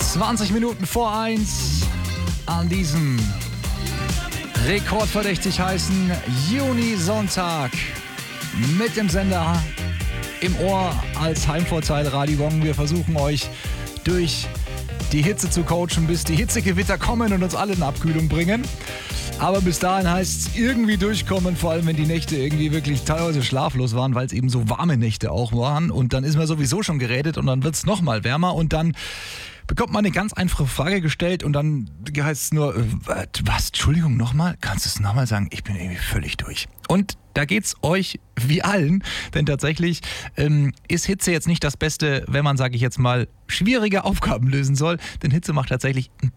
20 Minuten vor 1 an diesem rekordverdächtig heißen Juni-Sonntag mit dem Sender im Ohr als Heimvorteil Radio Gong. Wir versuchen euch durch die Hitze zu coachen, bis die Hitzegewitter kommen und uns alle in Abkühlung bringen. Aber bis dahin heißt es irgendwie durchkommen, vor allem wenn die Nächte irgendwie wirklich teilweise schlaflos waren, weil es eben so warme Nächte auch waren. Und dann ist man sowieso schon gerädet und dann wird es nochmal wärmer und dann bekommt man eine ganz einfache Frage gestellt und dann heißt es nur, was, Entschuldigung, nochmal? Kannst du es nochmal sagen? Ich bin irgendwie völlig durch. Und da geht's euch wie allen, denn tatsächlich ist Hitze jetzt nicht das Beste, wenn man, sage ich jetzt mal, schwierige Aufgaben lösen soll, denn Hitze macht tatsächlich ein